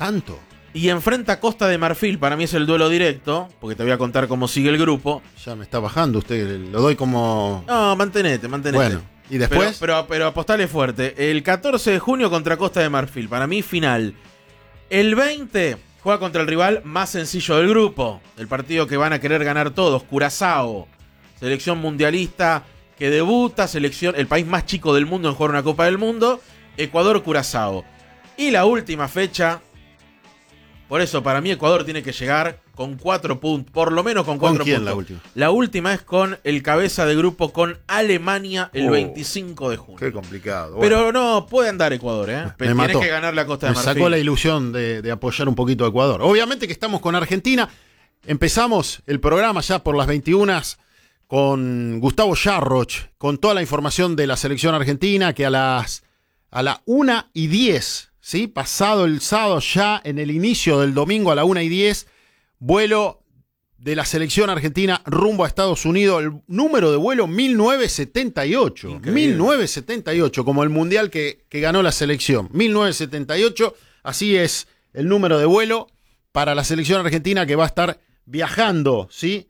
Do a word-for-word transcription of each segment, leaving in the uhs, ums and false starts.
¿Tanto? Y enfrenta a Costa de Marfil, para mí es el duelo directo, porque te voy a contar cómo sigue el grupo. Ya me está bajando usted, lo doy como... No, mantenete, mantenete. Bueno, ¿y después? Pero, pero, pero apostale fuerte. El catorce de junio contra Costa de Marfil, para mí final. El veinte juega contra el rival más sencillo del grupo, el partido que van a querer ganar todos, Curazao, selección mundialista que debuta, selección, el país más chico del mundo en jugar una Copa del Mundo, Ecuador-Curazao. Y la última fecha, por eso para mí Ecuador tiene que llegar con cuatro puntos, por lo menos con cuatro ¿Con quién puntos. la última? La última es con el cabeza de grupo, con Alemania, el Oh, veinticinco de junio. Qué complicado. Bueno, Pero no, puede andar Ecuador, ¿eh? me Tienes mató. que ganar la Costa de Me Marfil. sacó la ilusión de, de apoyar un poquito a Ecuador. Obviamente que estamos con Argentina. Empezamos el programa ya por las veintiuna con Gustavo Yarroch, con toda la información de la selección argentina, que a las a la una y diez, ¿sí? Pasado el sábado, ya en el inicio del domingo a la una y diez, vuelo de la selección argentina rumbo a Estados Unidos, el número de vuelo mil novecientos setenta y ocho. Increíble. mil novecientos setenta y ocho, como el mundial que, que ganó la selección. mil novecientos setenta y ocho, así es el número de vuelo para la selección argentina que va a estar viajando, ¿sí?,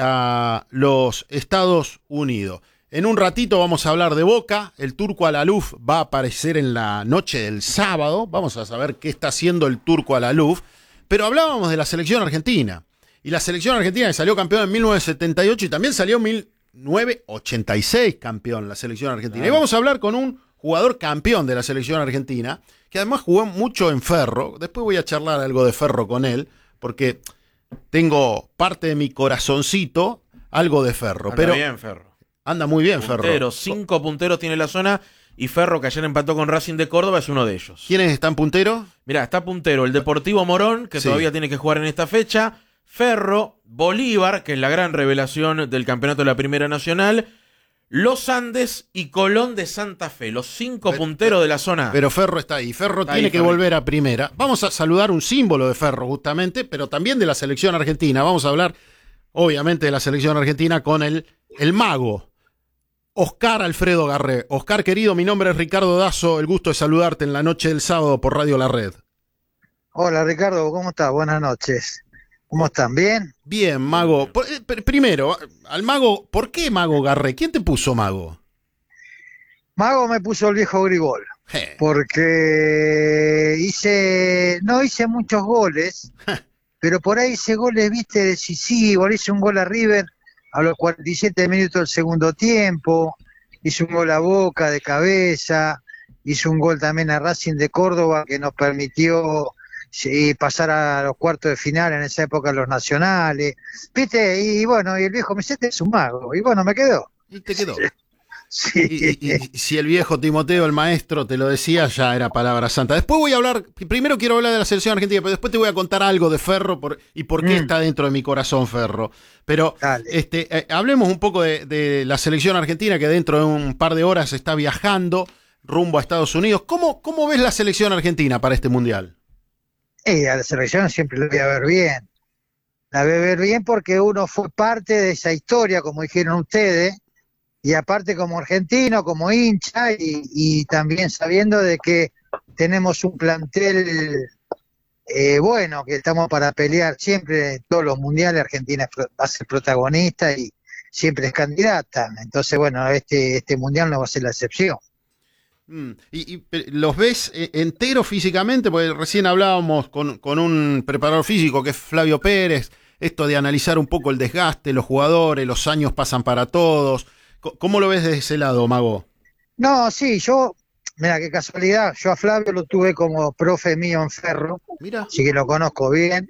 a los Estados Unidos. En un ratito vamos a hablar de Boca. El Turco Alaluf va a aparecer en la noche del sábado. Vamos a saber qué está haciendo el Turco Alaluf. Pero hablábamos de la selección argentina. Y la selección argentina que salió campeón en mil novecientos setenta y ocho y también salió en mil novecientos ochenta y seis campeón la selección argentina. Ah. Y vamos a hablar con un jugador campeón de la selección argentina, que además jugó mucho en Ferro. Después voy a charlar algo de Ferro con él, porque tengo parte de mi corazoncito algo de Ferro. Anda pero bien, Ferro. Anda muy bien, Puntero, Ferro. cinco punteros tiene la zona, y Ferro, que ayer empató con Racing de Córdoba, es uno de ellos. ¿Quiénes están punteros? Mirá, está puntero el Deportivo Morón, que Sí. todavía tiene que jugar en esta fecha, Ferro, Bolívar, que es la gran revelación del campeonato de la Primera Nacional, Los Andes y Colón de Santa Fe, los cinco Pero- punteros de la zona. Pero Ferro está ahí. Ferro Está tiene ahí, que Ferro. volver a primera. Vamos a saludar un símbolo de Ferro, justamente, pero también de la selección argentina. Vamos a hablar, obviamente, de la selección argentina con el, el mago, Oscar Alfredo Garré. Oscar, querido, mi nombre es Ricardo Dazo. El gusto de saludarte en la noche del sábado por Radio La Red. Hola Ricardo, ¿cómo estás? Buenas noches. ¿Cómo están? ¿Bien? Bien, mago. Por- eh, pr- primero, al mago, ¿por qué mago Garré? ¿Quién te puso mago? Mago me puso el viejo Grigol, Je. porque hice, no hice muchos goles, pero por ahí hice goles, viste, decisivos. Le hice un gol a River a los cuarenta y siete minutos del segundo tiempo, hice un gol a Boca de cabeza, hice un gol también a Racing de Córdoba que nos permitió sí, pasar a los cuartos de final en esa época los nacionales, viste, y bueno, y el viejo me dice, este es un mago, y bueno, me quedó. Y te quedó. Sí. Y, y- y si el viejo Timoteo, el maestro, te lo decía, ya era palabra santa. Después voy a hablar, primero quiero hablar de la selección argentina, pero después te voy a contar algo de Ferro por, y por qué Mm. está dentro de mi corazón Ferro. Pero Dale. este, eh, hablemos un poco de, de la selección argentina que dentro de un par de horas está viajando rumbo a Estados Unidos. ¿Cómo, cómo ves la selección argentina para este mundial? Eh, a la selección siempre la voy a ver bien. La voy a ver bien porque uno fue parte de esa historia, como dijeron ustedes, y aparte como argentino, como hincha, y, y también sabiendo de que tenemos un plantel eh, bueno, que estamos para pelear siempre en todos los mundiales. Argentina es pro- va a ser protagonista y siempre es candidata. Entonces, bueno, este, este mundial no va a ser la excepción. Mm, y, y, pe- ¿los ves eh, enteros físicamente? Porque recién hablábamos con, con un preparador físico que es Flavio Pérez, esto de analizar un poco el desgaste, los jugadores, los años pasan para todos. Co- ¿Cómo lo ves desde ese lado, Mago? No, sí, yo, mira qué casualidad, yo a Flavio lo tuve como profe mío en Ferro, Mira. así que lo conozco bien.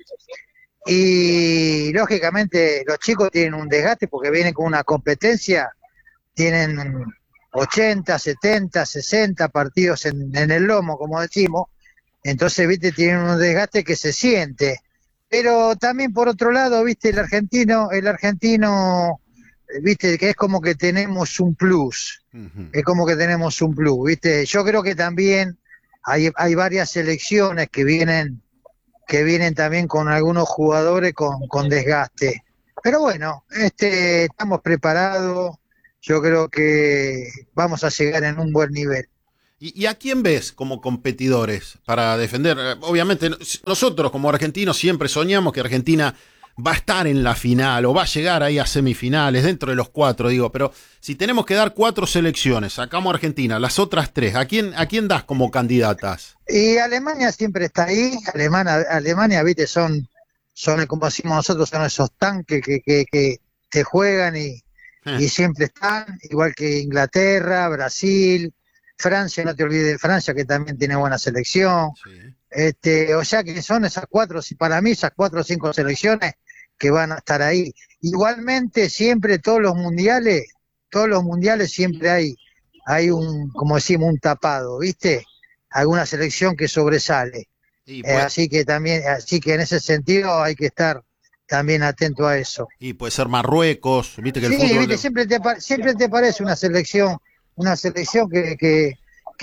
Y lógicamente los chicos tienen un desgaste porque vienen con una competencia, tienen ochenta, setenta, sesenta partidos en, en el lomo, como decimos. Entonces, viste, tienen un desgaste que se siente. Pero también por otro lado, viste, el argentino, el argentino, eh, viste, que es como que tenemos un plus. Ujú. Es como que tenemos un plus, ¿viste? Yo creo que también hay, hay varias selecciones que vienen que vienen también con algunos jugadores con, con desgaste. Pero bueno, este estamos preparados, yo creo que vamos a llegar en un buen nivel. ¿Y, y a quién ves como competidores para defender? Obviamente nosotros como argentinos siempre soñamos que Argentina va a estar en la final o va a llegar ahí a semifinales, dentro de los cuatro, digo, pero si tenemos que dar cuatro selecciones, sacamos a Argentina, las otras tres, ¿a quién, a quién das como candidatas? Y Alemania siempre está ahí, Alemania, Alemania viste, son, son como decimos nosotros, son esos tanques que, que, que te juegan y, eh. y siempre están, igual que Inglaterra, Brasil, Francia, no te olvides de Francia, que también tiene buena selección. Sí. Este, o sea que son esas cuatro, para mí esas cuatro o cinco selecciones que van a estar ahí. Igualmente siempre todos los mundiales, todos los mundiales siempre hay, hay un, como decimos, un tapado, ¿viste? Alguna selección que sobresale. Y pues, eh, así que también, así que en ese sentido hay que estar también atento a eso. Y puede ser Marruecos, viste que el sí, fútbol viste, de... siempre te siempre te parece una selección, una selección que, que,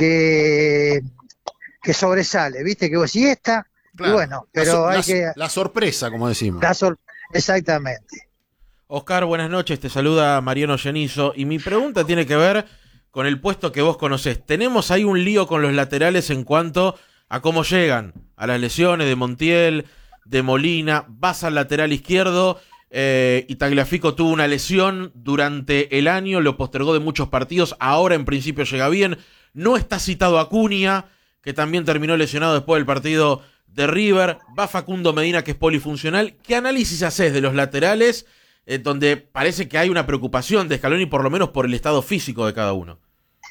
que que sobresale, viste, que vos y esta, claro, y bueno, pero la, hay la, que... La sorpresa, como decimos. La sor... Exactamente. Oscar, buenas noches, te saluda Mariano Genizo, y mi pregunta tiene que ver con el puesto que vos conocés. Tenemos ahí un lío con los laterales en cuanto a cómo llegan a las lesiones de Montiel, de Molina, vas al lateral izquierdo, eh, y Tagliafico tuvo una lesión durante el año, lo postergó de muchos partidos, ahora en principio llega bien, no está citado Acuña, que también terminó lesionado después del partido de River, va Facundo Medina, que es polifuncional. ¿Qué análisis haces de los laterales, eh, donde parece que hay una preocupación de Scaloni, por lo menos por el estado físico de cada uno?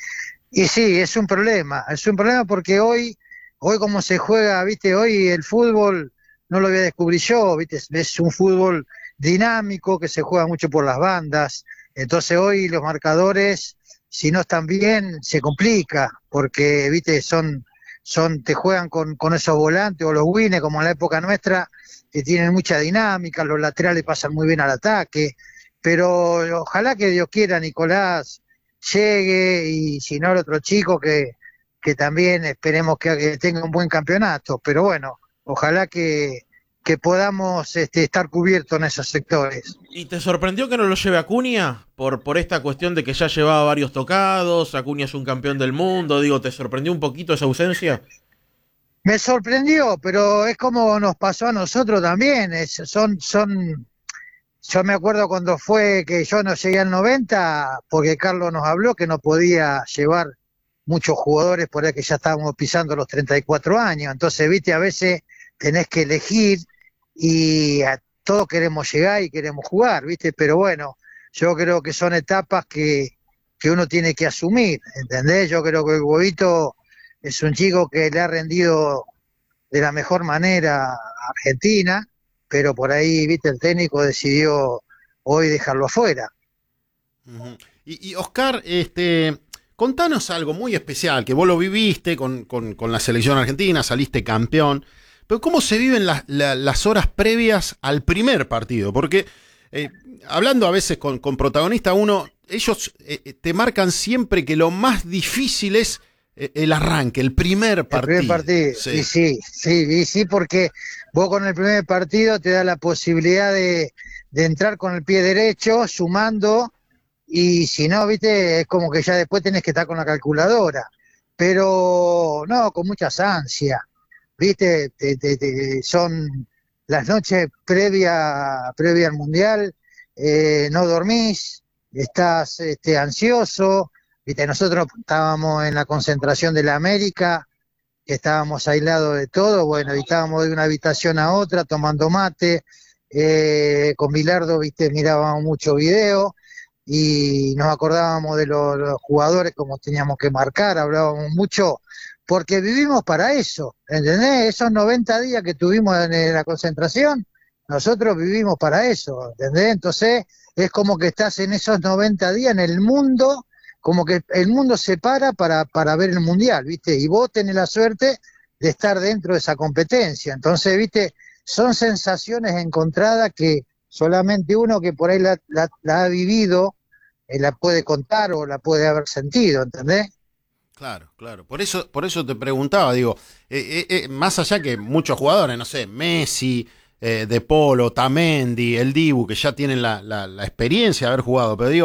Y sí, es un problema, es un problema porque hoy, hoy como se juega, viste, hoy el fútbol, no lo voy a descubrir yo, viste, es un fútbol dinámico, que se juega mucho por las bandas, entonces hoy los marcadores, si no están bien, se complica, porque, viste, son... son te juegan con, con esos volantes o los winners como en la época nuestra, que tienen mucha dinámica, los laterales pasan muy bien al ataque, pero ojalá que Dios quiera Nicolás llegue, y si no el otro chico que, que también esperemos que, que tenga un buen campeonato, pero bueno, ojalá que, que podamos este, estar cubiertos en esos sectores. ¿Y te sorprendió que no lo lleve Acuña? Por, por esta cuestión de que ya llevaba varios tocados, Acuña es un campeón del mundo, digo, ¿te sorprendió un poquito esa ausencia? Me sorprendió, pero es como nos pasó a nosotros también, es, son, son, yo me acuerdo cuando fue que yo no llegué al noventa, porque Carlos nos habló que no podía llevar muchos jugadores por ahí que ya estábamos pisando los treinta y cuatro años, entonces, viste, a veces tenés que elegir y a todos queremos llegar y queremos jugar, ¿viste? Pero bueno, yo creo que son etapas que, que uno tiene que asumir, ¿entendés? Yo creo que el Huevito es un chico que le ha rendido de la mejor manera a Argentina, pero por ahí, ¿viste? El técnico decidió hoy dejarlo afuera. Uh-huh. Y, y Oscar, este... contanos algo muy especial, que vos lo viviste con, con, con la selección argentina, saliste campeón, pero ¿cómo se viven la, la, las horas previas al primer partido? Porque eh, hablando a veces con, con protagonista uno, ellos eh, te marcan siempre que lo más difícil es eh, el arranque, el primer partido. El primer partido, sí. Y sí, sí, y sí, porque vos con el primer partido te da la posibilidad de, de entrar con el pie derecho, sumando, y si no, viste, es como que ya después tenés que estar con la calculadora, pero no, con muchas ansias, viste, te, te, te, son las noches previa, previa al Mundial, eh, no dormís, estás este, ansioso, viste, nosotros estábamos en la concentración de la América, que estábamos aislados de todo, bueno, y estábamos de una habitación a otra tomando mate, eh, con Bilardo, viste, mirábamos mucho video, y nos acordábamos de los, los jugadores como teníamos que marcar, hablábamos mucho, porque vivimos para eso, ¿entendés? Esos noventa días que tuvimos en, en la concentración, nosotros vivimos para eso, ¿entendés? Entonces es como que estás en esos noventa días en el mundo, como que el mundo se para para, para ver el Mundial, ¿viste? Y vos tenés la suerte de estar dentro de esa competencia, entonces, ¿viste? Son sensaciones encontradas que solamente uno que por ahí la, la, la ha vivido, eh, la puede contar o la puede haber sentido, ¿entendés? Claro, claro. Por eso, por eso te preguntaba, digo, eh, eh, más allá que muchos jugadores, no sé, Messi, eh, De Polo, Tamendi, el Dibu, que ya tienen la, la, la experiencia de haber jugado, pero digo,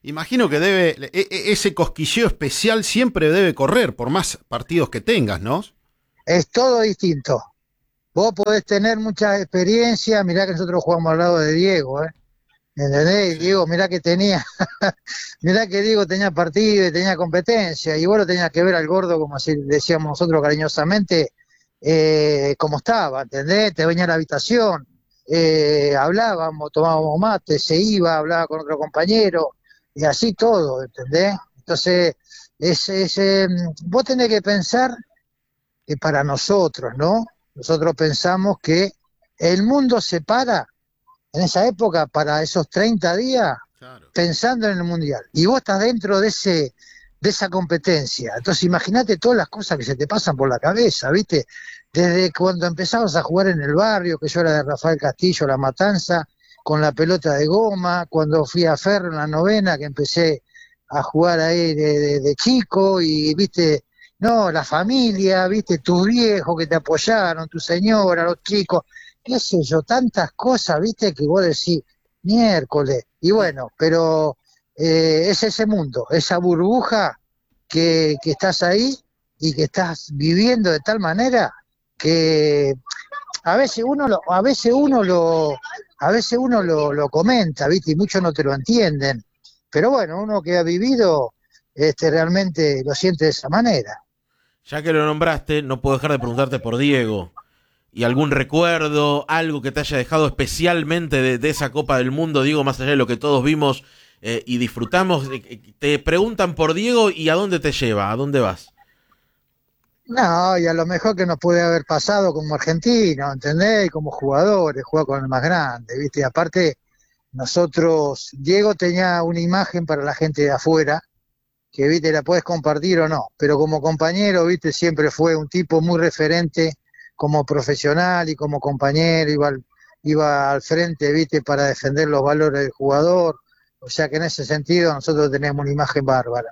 Imagino que debe, e- e- ese cosquilleo especial siempre debe correr, por más partidos que tengas, ¿no? Es todo distinto. Vos podés tener mucha experiencia, mirá que nosotros jugamos al lado de Diego, ¿eh? ¿Entendés? Sí. Diego, mirá que tenía, mirá que Diego tenía partido y tenía competencia, y vos lo tenías que ver al gordo, como así decíamos nosotros cariñosamente, eh, como estaba, ¿entendés? Te venía a la habitación, eh, hablábamos, tomábamos mate, se iba, hablaba con otro compañero, y así todo, ¿entendés? Entonces, es, es, eh, vos tenés que pensar que para nosotros, ¿no? Nosotros pensamos que el mundo se para en esa época para esos treinta días Claro. pensando en el Mundial. Y vos estás dentro de ese de esa competencia. Entonces imagínate todas las cosas que se te pasan por la cabeza, ¿viste? Desde cuando empezabas a jugar en el barrio, que yo era de Rafael Castillo, La Matanza, con la pelota de goma, cuando fui a Ferro en la novena, que empecé a jugar ahí de, de, de chico, y viste, no, la familia, viste, tus viejos que te apoyaron, tu señora, los chicos, qué sé yo, tantas cosas, viste, que vos decís, miércoles, y bueno, pero eh, es ese mundo, esa burbuja que, que estás ahí y que estás viviendo de tal manera que a veces uno lo, a veces uno lo, a veces uno lo, lo comenta, viste, y muchos no te lo entienden, pero bueno, uno que ha vivido, este, realmente lo siente de esa manera. Ya que lo nombraste, no puedo dejar de preguntarte por Diego. ¿Y algún recuerdo, algo que te haya dejado especialmente de, de esa Copa del Mundo, Diego, más allá de lo que todos vimos eh, y disfrutamos? Eh, te preguntan por Diego y ¿a dónde te lleva? ¿A dónde vas? No, y a lo mejor que nos puede haber pasado como argentino, ¿entendés? Y como jugadores, jugar con el más grande, ¿viste? Y aparte, nosotros, Diego tenía una imagen para la gente de afuera, que, ¿viste? La puedes compartir o no, pero como compañero, ¿viste? Siempre fue un tipo muy referente como profesional y como compañero, iba al, iba al frente, ¿viste? Para defender los valores del jugador, o sea que en ese sentido nosotros tenemos una imagen bárbara.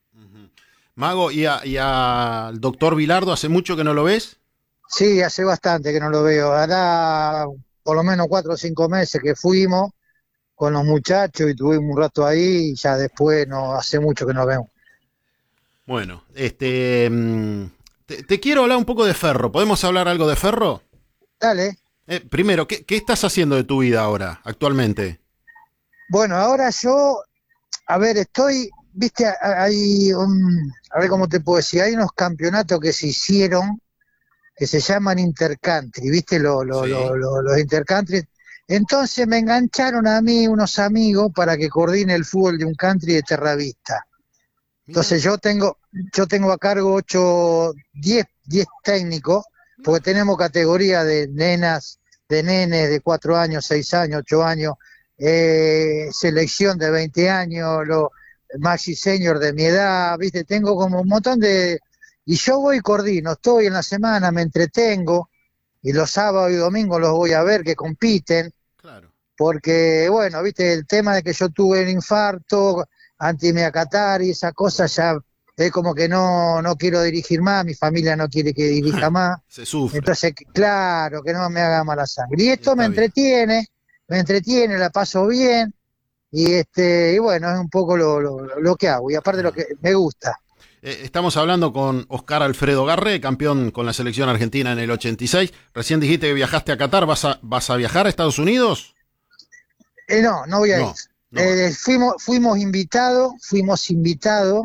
Mago, ¿y, a, y al doctor Bilardo hace mucho que no lo ves? Sí, hace bastante que no lo veo, hará por lo menos cuatro o cinco meses que fuimos con los muchachos y tuvimos un rato ahí y ya después no hace mucho que no vemos. Bueno, este te, te quiero hablar un poco de Ferro. ¿Podemos hablar algo de Ferro? Dale. Eh, primero, ¿qué, ¿qué estás haciendo de tu vida ahora, actualmente? Bueno, ahora yo, a ver, estoy, viste, hay un, a ver cómo te puedo decir, hay unos campeonatos que se hicieron que se llaman intercountry, viste, lo, lo, Sí. lo, lo, los intercountry. Entonces me engancharon a mí unos amigos para que coordine el fútbol de un country de Terravista. Entonces yo tengo, yo tengo a cargo ocho, diez, diez técnicos, porque tenemos categoría de nenas, de nenes de cuatro años, seis años, ocho años, eh, selección de veinte años, lo, maxi senior de mi edad, viste, tengo como un montón de, y yo voy y coordino, estoy en la semana, me entretengo, y los sábados y domingos los voy a ver que compiten, Claro. porque bueno, viste, el tema de que yo tuve el infarto, anti-Qatar y esa cosa ya es como que no, no quiero dirigir más, mi familia no quiere que dirija más, Se sufre. entonces claro, que no me haga mala sangre. Y esto Está me bien. entretiene, me entretiene, la paso bien, y este y bueno, es un poco lo, lo, lo que hago, y aparte lo que me gusta. Eh, estamos hablando con Oscar Alfredo Garré, campeón con la selección argentina en el ochenta y seis. Recién dijiste que viajaste a Qatar. ¿Vas a, vas a viajar a Estados Unidos? Eh, no, no voy a No, ir. no. Eh, fuimos, fuimos invitados, fuimos invitados,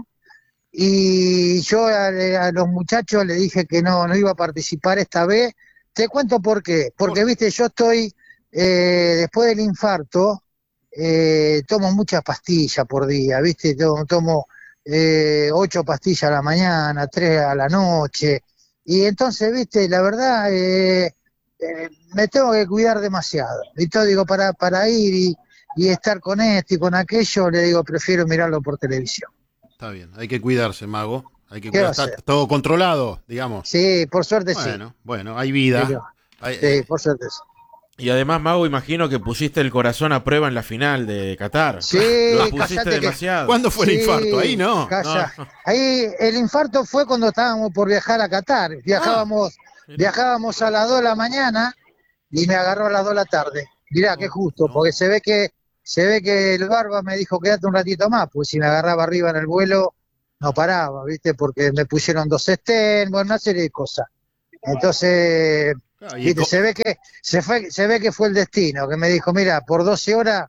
y yo a, a los muchachos les dije que no, no iba a participar esta vez. Te cuento por qué. Porque, ¿Por? viste, yo estoy, eh, después del infarto, eh, tomo muchas pastillas por día, viste, tomo, tomo eh, ocho pastillas a la mañana, tres a la noche, y entonces, viste, la verdad, eh, eh, me tengo que cuidar demasiado. Y todo digo, para, para ir y, y estar con esto y con aquello, le digo, prefiero mirarlo por televisión. Está bien, hay que cuidarse, Mago. Hay que ¿Qué va a cuidar. Está hacer? todo controlado, digamos. Sí, por suerte Bueno, bueno, hay vida. Pero- Hay- sí. eh, Sí, por suerte sí. Y además, Mago, imagino que pusiste el corazón a prueba en la final de Qatar. Sí, Lo pusiste cállate que- demasiado. ¿Cuándo fue el Sí, infarto? Ahí no. calla. No. Ahí el infarto fue cuando estábamos por viajar a Qatar. Viajábamos, Mirá. viajábamos a las dos de la mañana y me agarró a las dos de la tarde. Mirá, qué justo, no. porque se ve que se ve que el Barba me dijo quédate un ratito más, pues si me agarraba arriba en el vuelo no paraba, ¿viste? Porque me pusieron dos estén, bueno, una serie de cosas. Entonces, Ah, y ¿viste? co- Se ve que se fue, se ve que fue el destino, que me dijo, mira, por doce horas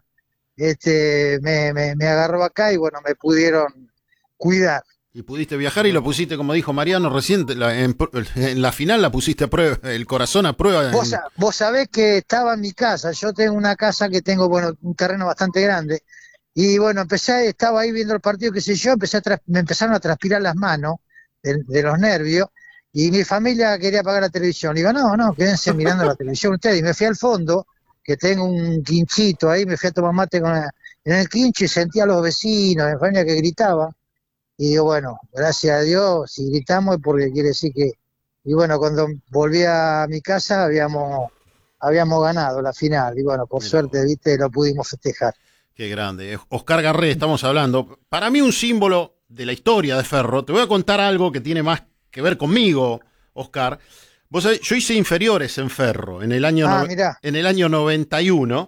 este me, me, me agarró acá y bueno, me pudieron cuidar. y pudiste viajar y lo pusiste, como dijo Mariano recién, la- en, en la final la pusiste a prueba, el corazón a prueba. Vos, en- sa- vos sabés que estaba en mi casa, yo tengo una casa que tengo, bueno, un terreno bastante grande, y bueno, empecé, estaba ahí viendo el partido, qué sé yo, empecé a tras- me empezaron a transpirar las manos de, de los nervios, y mi familia quería apagar la televisión. Le digo, no, no, quédense mirando la televisión ustedes, y me fui al fondo, que tengo un quinchito ahí, me fui a tomar mate con la- en el quincho y sentía a los vecinos, mi familia que gritaban, y digo, bueno, gracias a Dios, si gritamos es porque quiere decir que... Y bueno, cuando volví a mi casa habíamos habíamos ganado la final. Y bueno, por Mirá suerte, vos. viste, lo pudimos festejar. Qué grande. Oscar Garré, estamos hablando. Para mí un símbolo de la historia de Ferro. Te voy a contar algo que tiene más que ver conmigo, Oscar. Vos sabés, yo hice inferiores en Ferro en el año, Ah, nove- mirá. en el año noventa y uno.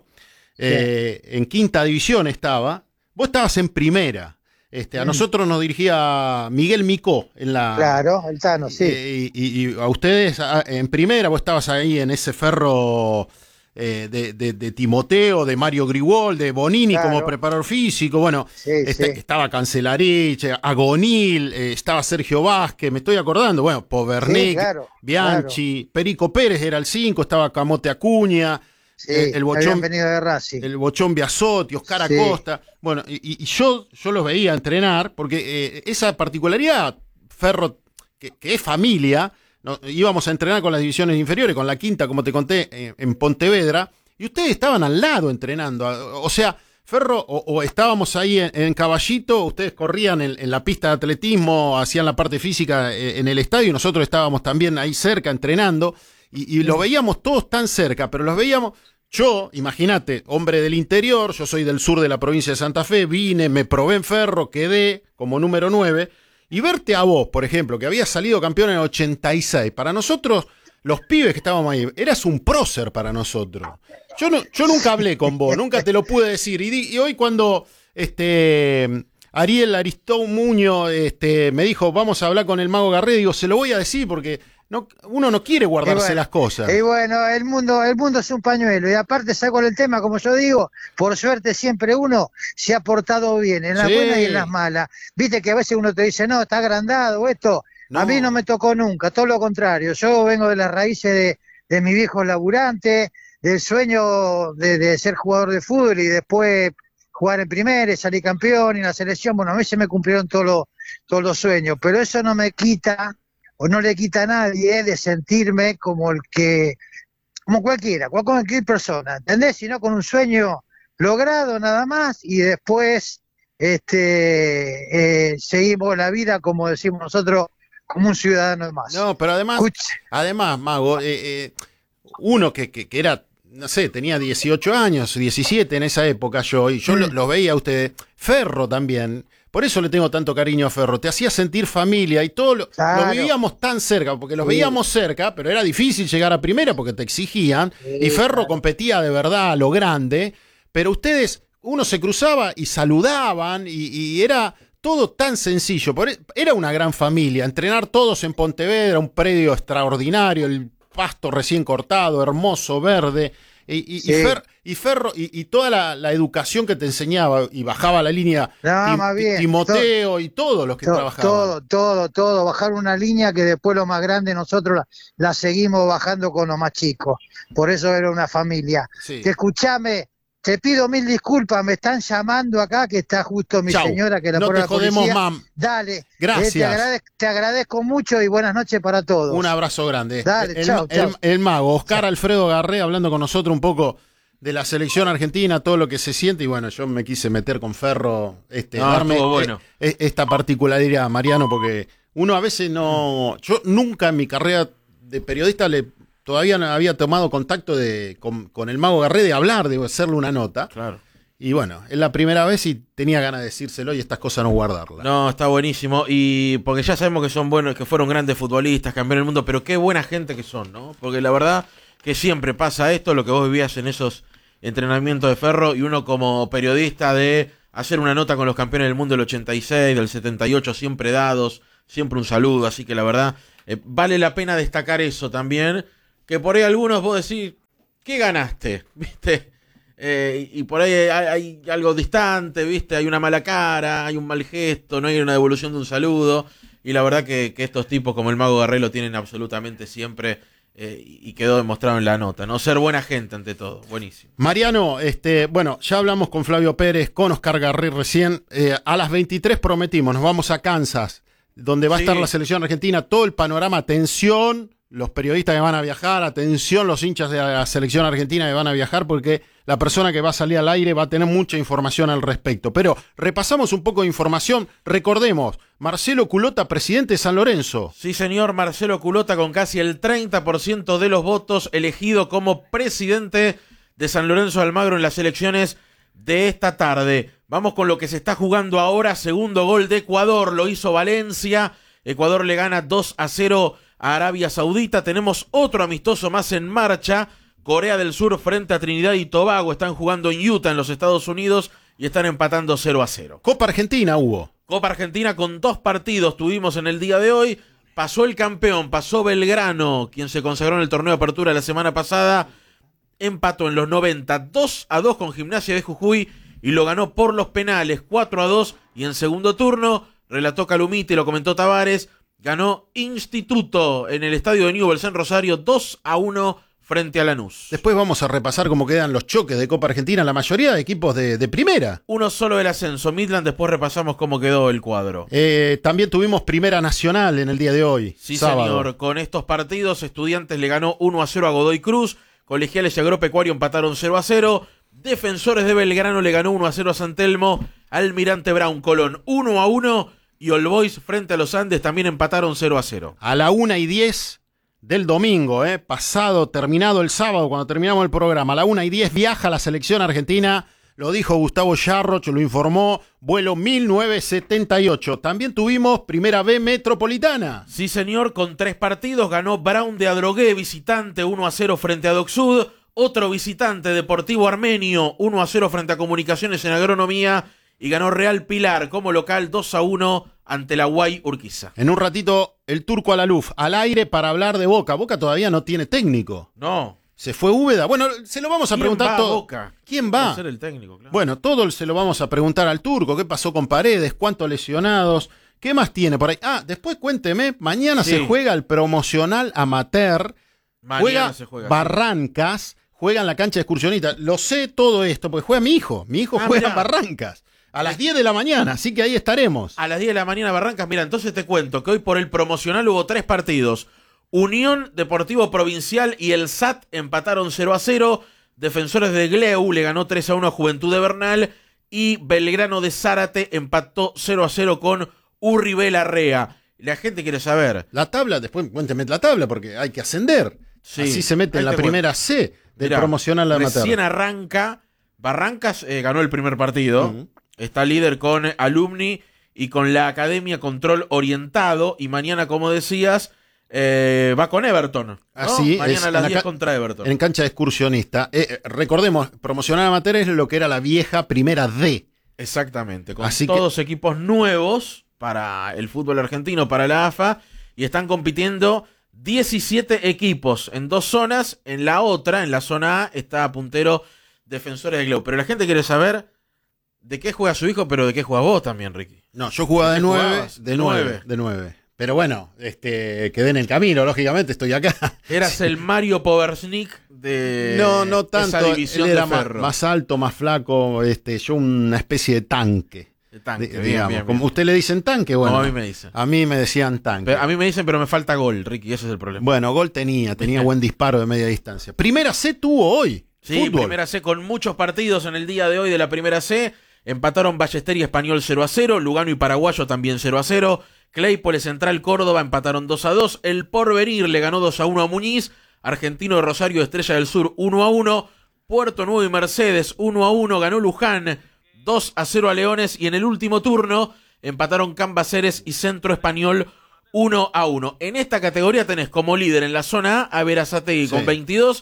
Eh, en quinta división estaba. Vos estabas en primera. Este, a Mm. nosotros nos dirigía Miguel Micó en la... Claro, el Tano, sí. Eh, y, y- y a ustedes a- en primera, vos estabas ahí en ese Ferro eh, de, de- de Timoteo, de Mario Grigol, de Bonini Claro. como preparador físico. Bueno, Sí, este- sí. estaba Cancelarich, Agonil, eh, estaba Sergio Vázquez, me estoy acordando. Bueno, Povernick, Sí, claro, Bianchi, Perico Pérez era el cinco, estaba Camote Acuña, Sí, eh, el habían Bochón. venido de Racing. El Bochón Biasotti, Oscar Sí. Acosta. Bueno, y, y yo, yo los veía entrenar, porque eh, esa particularidad, Ferro, que, que es familia, ¿no? Íbamos a entrenar con las divisiones inferiores, con la quinta, como te conté, eh, en Pontevedra, y ustedes estaban al lado entrenando. O sea, Ferro, o, o estábamos ahí en, en Caballito, ustedes corrían en, en la pista de atletismo, hacían la parte física eh, en el estadio, y nosotros estábamos también ahí cerca entrenando, y, y lo veíamos todos tan cerca, pero los veíamos... Yo, imagínate, hombre del interior, yo soy del sur de la provincia de Santa Fe, vine, me probé en Ferro, quedé como número nueve, y verte a vos, por ejemplo, que habías salido campeón en el ochenta y seis, para nosotros, los pibes que estábamos ahí, eras un prócer para nosotros. Yo, no, yo nunca hablé con vos, nunca te lo pude decir, y, di- y hoy cuando este, Ariel Aristón Muñoz este, me dijo, vamos a hablar con el Mago Garré, digo, se lo voy a decir porque... No, uno no quiere guardarse Y bueno, las cosas. Y bueno, el mundo, el mundo es un pañuelo. Y aparte saco el tema, como yo digo, por suerte siempre uno se ha portado bien, en las Sí. buenas y en las malas. Viste que a veces uno te dice, no, está agrandado esto. No. A mí no me tocó nunca, todo lo contrario. Yo vengo de las raíces de, de mi viejo laburante, del sueño de, de ser jugador de fútbol y después jugar en primera y salir campeón y en la selección. Bueno, a mí se me cumplieron todos los, todos los sueños, pero eso no me quita o no le quita a nadie de sentirme como el que, como cualquiera, cual- cualquier persona, ¿entendés? Sino con un sueño logrado nada más y después este eh, seguimos la vida, como decimos nosotros, como un ciudadano más. No, pero además, Escucha, además, Mago, eh, eh, uno que, que, que era, no sé, tenía dieciocho años, diecisiete en esa época yo, y yo Mm. lo, lo veía a ustedes, Ferro también, por eso le tengo tanto cariño a Ferro, te hacía sentir familia y todo, lo, Claro. lo vivíamos tan cerca, porque los Sí. veíamos cerca, pero era difícil llegar a primera porque te exigían, Sí, y Ferro claro. competía de verdad a lo grande, pero ustedes, uno se cruzaba y saludaban, y, y era... todo tan sencillo, por e- era una gran familia, entrenar todos en Pontevedra, un predio extraordinario, el pasto recién cortado, hermoso, verde, y, y- y Sí. Fer- y Ferro, y, y toda la, la educación que te enseñaba, y bajaba la línea No, Tim- más bien, Timoteo y todos los que to- trabajaban. todo, todo, todo, bajar una línea que después lo más grande nosotros la, la seguimos bajando con los más chicos. Por eso era una familia. Sí. Que escuchame, te pido mil disculpas, me están llamando acá, que está justo mi Chau. señora, que la No pone te la jodemos, policía. mam. Dale, Gracias. eh, te, agradez- te agradezco mucho y buenas noches para todos. Un abrazo grande. Dale, el, chau, el- chau. el mago, Oscar Alfredo Garré, hablando con nosotros un poco de la selección argentina, todo lo que se siente, y bueno, yo me quise meter con Ferro, este, No, darme estuvo bueno. eh, eh, esta particularidad, Mariano, porque uno a veces no... Yo nunca en mi carrera de periodista le todavía no había tomado contacto de, con, con el mago Garré de hablar, de hacerle una nota. Claro. Y bueno, es la primera vez y tenía ganas de decírselo y estas cosas no guardarlas. No, está buenísimo. Y porque ya sabemos que son buenos, que fueron grandes futbolistas, campeones del mundo, pero qué buena gente que son, ¿no? Porque la verdad que siempre pasa esto, lo que vos vivías en esos, entrenamiento de Ferro y uno como periodista de hacer una nota con los campeones del mundo del ochenta y seis, del setenta y ocho, siempre dados, siempre un saludo, así que la verdad eh, vale la pena destacar eso también, que por ahí algunos vos decís, ¿qué ganaste? ¿Viste? Eh, y por ahí hay, hay algo distante, ¿viste? Hay una mala cara, hay un mal gesto, no hay una devolución de un saludo, y la verdad que, que estos tipos como el Mago Guerrero tienen absolutamente siempre... Eh, y quedó demostrado en la nota, ¿no? Ser buena gente ante todo, buenísimo. Mariano, este, bueno, ya hablamos con Flavio Pérez, con Oscar Garrí recién. Eh, a las veintitrés prometimos, nos vamos a Kansas, donde va sí. a estar la selección argentina, todo el panorama, atención, los periodistas que van a viajar, atención, los hinchas de la selección argentina que van a viajar, porque la persona que va a salir al aire va a tener mucha información al respecto. Pero repasamos un poco de información, recordemos, Marcelo Culota, presidente de San Lorenzo. Sí, señor, Marcelo Culota con casi el treinta por ciento de los votos elegido como presidente de San Lorenzo de Almagro en las elecciones de esta tarde. Vamos con lo que se está jugando ahora, segundo gol de Ecuador, lo hizo Valencia, Ecuador le gana dos a cero a Arabia Saudita, tenemos otro amistoso más en marcha, Corea del Sur frente a Trinidad y Tobago, están jugando en Utah en los Estados Unidos y están empatando cero a cero. Copa Argentina hubo. Copa Argentina con dos partidos tuvimos en el día de hoy, pasó el campeón, pasó Belgrano, quien se consagró en el torneo de apertura la semana pasada, empató en los noventa, dos a dos con Gimnasia de Jujuy y lo ganó por los penales, cuatro a dos, y en segundo turno, relató Calumite, lo comentó Tavares, ganó Instituto en el estadio de Newell's en Rosario, dos a uno frente a Lanús. Después vamos a repasar cómo quedan los choques de Copa Argentina, la mayoría de equipos de, de primera. Uno solo del ascenso, Midland, después repasamos cómo quedó el cuadro. Eh, también tuvimos Primera Nacional en el día de hoy. Sí, sábado. Señor, con estos partidos, Estudiantes le ganó uno a cero a Godoy Cruz, Colegiales y Agropecuario empataron cero a cero, Defensores de Belgrano le ganó uno a cero a San Telmo, Almirante Brown Colón uno a uno y All Boys frente a los Andes también empataron cero a cero. A la una y diez del domingo, eh, pasado, terminado el sábado, cuando terminamos el programa, a la una y diez viaja la selección argentina, lo dijo Gustavo Yarroch, lo informó, vuelo mil novecientos setenta y ocho. También tuvimos Primera B Metropolitana. Sí, señor, con tres partidos, ganó Brown de Adrogué, visitante, uno a cero frente a Docsud, otro visitante, Deportivo Armenio, uno a cero frente a Comunicaciones en Agronomía, y ganó Real Pilar como local dos a uno ante la Guay Urquiza. En un ratito, el Turco Alaluf al aire para hablar de Boca. Boca todavía no tiene técnico. No. Se fue Úbeda. Bueno, se lo vamos a preguntar va todo. A Boca? ¿Quién va? Va a ser el técnico, claro. Bueno, todo se lo vamos a preguntar al Turco. ¿Qué pasó con Paredes? ¿Cuántos lesionados? ¿Qué más tiene por ahí? Ah, después cuénteme. Mañana sí. se juega el promocional amateur. Mañana juega se juega. Barrancas. Juega en la cancha de excursionista. Lo sé todo esto porque juega mi hijo. Mi hijo ah, juega en Barrancas. A las diez de la mañana, así que ahí estaremos. A las diez de la mañana Barrancas, mira, entonces te cuento que hoy por el promocional hubo tres partidos. Unión Deportivo Provincial y el S A T empataron cero a cero. Defensores de Gleu le ganó tres a uno a Juventud de Bernal. Y Belgrano de Zárate empató cero a cero con Urribé Larrea. La gente quiere saber. La tabla, después cuénteme la tabla porque hay que ascender. Sí, así se mete en la primera cuento. C del Mirá, promocional amateur. Recién arranca. Barrancas eh, ganó el primer partido. Uh-huh. Está líder con Alumni y con la Academia Control Orientado. Y mañana, como decías, eh, va con Everton, ¿no? Así mañana es, a las diez contra Everton. En cancha de excursionista. Eh, recordemos, promocional amateur es lo que era la vieja primera D. Exactamente. Con Así todos que... equipos nuevos para el fútbol argentino, para la A F A. Y están compitiendo diecisiete equipos en dos zonas. En la otra, en la zona A, está puntero Defensores de Gleu. Pero la gente quiere saber... ¿De qué juega su hijo, pero de qué juega vos también, Ricky? No, yo jugaba de nueve, de nueve, de nueve. Pero bueno, este, quedé en el camino, lógicamente, estoy acá. Eras el Mario Poversnik de no, no tanto, esa división él era de Ferro. Más, más alto, más flaco, este, yo una especie de tanque. De tanque, de, bien, digamos. bien, bien. Como usted le dicen tanque, bueno. No, a mí me dicen. A mí me decían tanque. Pero a mí me dicen, pero me falta gol, Ricky, ese es el problema. Bueno, gol tenía, tenía buen disparo de media distancia. Primera C tuvo hoy. Sí, fútbol. Primera C con muchos partidos en el día de hoy de la Primera C. Empataron Ballester y Español cero a cero, Lugano y Paraguayo también cero a cero, Claypole Central Córdoba empataron dos a dos, El Porvenir le ganó dos a uno a Muñiz, Argentino de Rosario Estrella del Sur uno a uno, Puerto Nuevo y Mercedes uno a uno, ganó Luján dos a cero a Leones y en el último turno empataron Cambaceres y Centro Español uno a uno. En esta categoría tenés como líder en la zona A a Berazategui sí. con veintidós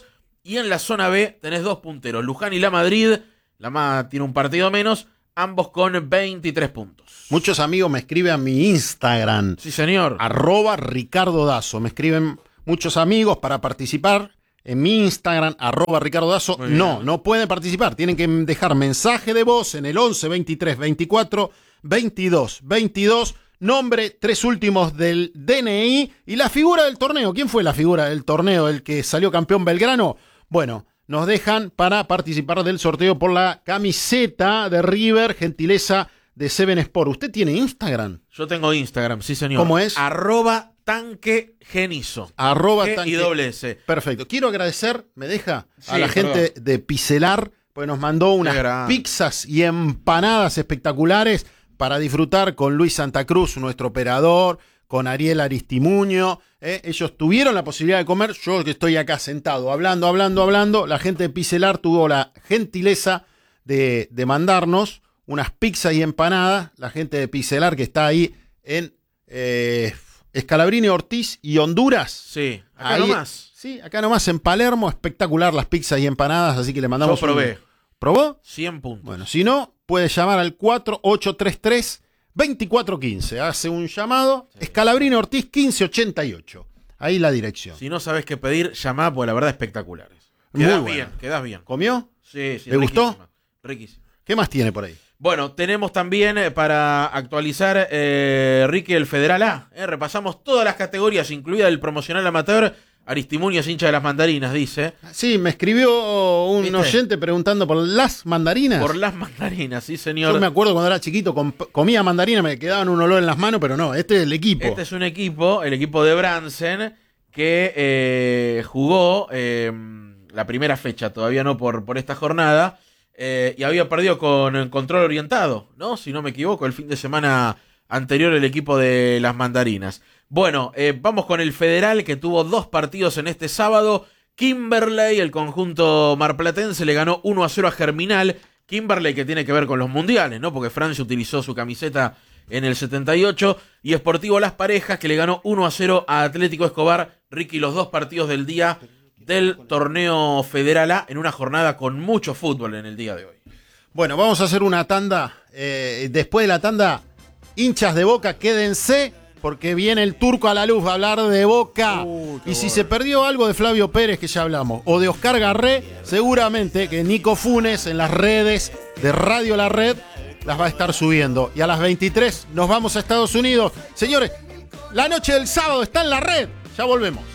Y en la zona B tenés dos punteros, Luján y La Madrid. La Ma tiene un partido menos, ambos con veintitrés puntos. Muchos amigos me escriben a mi Instagram. Sí, señor. Arroba Ricardo Dazo. Me escriben muchos amigos para participar en mi Instagram, arroba Ricardo Dazo. No, no pueden participar. Tienen que dejar mensaje de voz en el once, veintitrés, veinticuatro, veintidós, veintidós. Nombre, tres últimos del D N I y la figura del torneo. ¿Quién fue la figura del torneo? ¿El que salió campeón Belgrano? Bueno, nos dejan para participar del sorteo por la camiseta de River, gentileza de Seven Sport. ¿Usted tiene Instagram? Yo tengo Instagram, sí señor. ¿Cómo es? Arroba tanque genizo. Arroba G tanque. y doble S. Perfecto. Quiero agradecer, ¿me deja? Sí, a la perdón. gente de Piselar, pues nos mandó unas grande. pizzas y empanadas espectaculares para disfrutar con Luis Santa Cruz, nuestro operador, con Ariel Aristimuño. ¿eh? Ellos tuvieron la posibilidad de comer. Yo que estoy acá sentado, hablando, hablando, hablando. La gente de Piselar tuvo la gentileza de, de mandarnos unas pizzas y empanadas. La gente de Piselar que está ahí en eh, Escalabrini, Ortiz y Honduras. Sí, acá Ahí, nomás. Sí, acá nomás en Palermo. Espectacular las pizzas y empanadas, así que le mandamos. Yo probé. un- ¿Probó? cien puntos. Bueno, si no, puede llamar al cuatro ocho tres tres, dos cuatro uno cinco. Hace un llamado. Sí. Escalabrini Ortiz quince ochenta y ocho. Ahí la dirección. Si no sabes qué pedir, llamá, porque la verdad espectaculares. Muy Quedás bueno. bien, quedás bien. ¿Comió? Sí, sí. ¿Le gustó? riquísima, Riquísimo. ¿Qué más tiene por ahí? Bueno, tenemos también eh, para actualizar, eh, Ricky, el Federal A. Eh, repasamos todas las categorías, incluida el promocional amateur. Aristimuño es hincha de las mandarinas, dice. Sí, me escribió un ¿Viste? oyente preguntando por las mandarinas. Por las mandarinas, sí, señor. Yo me acuerdo cuando era chiquito, com- comía mandarina, me quedaban un olor en las manos, pero no, este es el equipo. Este es un equipo, el equipo de Bransen, que eh, jugó eh, la primera fecha, todavía no por, por esta jornada, eh, y había perdido con control orientado, ¿no? Si no me equivoco, el fin de semana anterior el equipo de las mandarinas. Bueno, eh, vamos con el Federal, que tuvo dos partidos en este sábado. Kimberley, el conjunto marplatense, le ganó uno a cero a Germinal. Kimberley, que tiene que ver con los mundiales, ¿no? Porque Francia utilizó su camiseta en el setenta y ocho. Y Sportivo Las Parejas, que le ganó uno a cero a Atlético Escobar. Ricky, los dos partidos del día del torneo Federal A, en una jornada con mucho fútbol en el día de hoy. Bueno, vamos a hacer una tanda. Eh, después de la tanda, hinchas de Boca, quédense, porque viene el Turco a la luz, va a hablar de Boca. Uh, qué y si bueno. se perdió algo de Flavio Pérez, que ya hablamos, o de Oscar Garré, seguramente que Nico Funes en las redes de Radio La Red las va a estar subiendo. Y a las veintitrés nos vamos a Estados Unidos. Señores, la noche del sábado está en La Red. Ya volvemos.